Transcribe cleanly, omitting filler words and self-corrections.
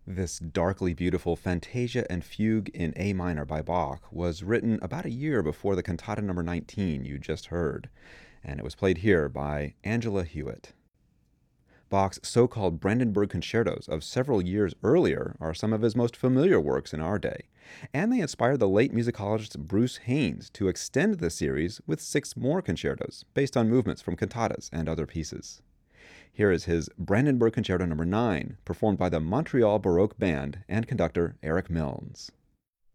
This darkly beautiful Fantasia and Fugue in A minor by Bach was written about a year before the Cantata number 19 you just heard, and it was played here by Angela Hewitt. Bach's so-called Brandenburg concertos of several years earlier are some of his most familiar works in our day, and they inspired the late musicologist Bruce Haynes to extend the series with 6 more concertos based on movements from cantatas and other pieces. Here is his Brandenburg Concerto No. 9, performed by the Montreal Baroque Band and conductor Eric Milnes.